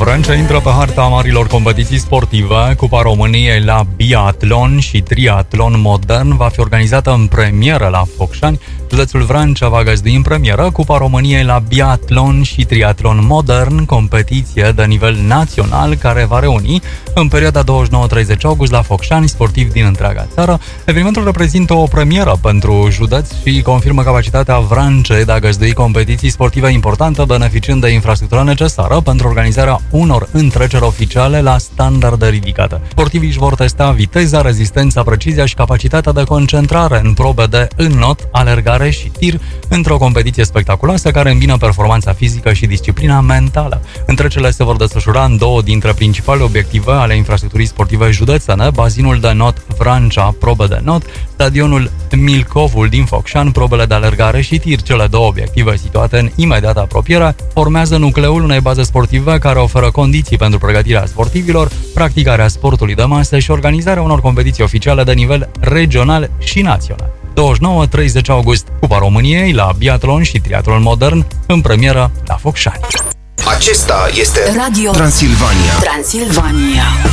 Vrancea intră pe harta marilor competiții sportive. Cupa României la biatlon și triatlon modern va fi organizată în premieră la Focșani. Județul Vrancea va găzdui în premieră Cupa României la biatlon și triatlon modern, competiție de nivel național care va reuni în perioada 29-30 august la Focșani sportivi din întreaga țară. Evenimentul reprezintă o premieră pentru județ și confirmă capacitatea Vrancei de a găzdui competiții sportive importante, beneficiind de infrastructura necesară pentru organizarea unor întreceri oficiale la standarde ridicate. Sportivii își vor testa viteza, rezistența, precizia și capacitatea de concentrare în probe de înnot, alergare și tir într-o competiție spectaculoasă care îmbină performanța fizică și disciplina mentală. Întrecerile se vor desfășura în două dintre principalele obiective ale infrastructurii sportive județene: bazinul de not Vrancea, probe de not, stadionul Milcovul din Focșani, probele de alergare și tir. Cele două obiective, situate în imediată apropiere, formează nucleul unei baze sportive care oferă condiții pentru pregătirea sportivilor, practicarea sportului de masă și organizarea unor competiții oficiale de nivel regional și național. 29-30 august, Cupa României la biatlon și triatlon modern, în premieră la Focșani. Acesta este Radio Transilvania.